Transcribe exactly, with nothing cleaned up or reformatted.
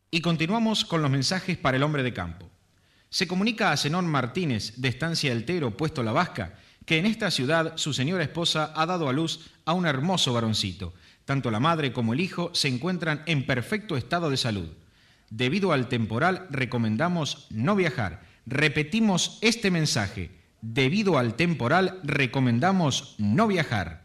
Y continuamos con los mensajes para el hombre de campo. Se comunica a Zenón Martínez, de Estancia del Tero, Puesto La Vasca, que en esta ciudad su señora esposa ha dado a luz a un hermoso varoncito. Tanto la madre como el hijo se encuentran en perfecto estado de salud. Debido al temporal, recomendamos no viajar. Repetimos este mensaje. Debido al temporal, recomendamos no viajar.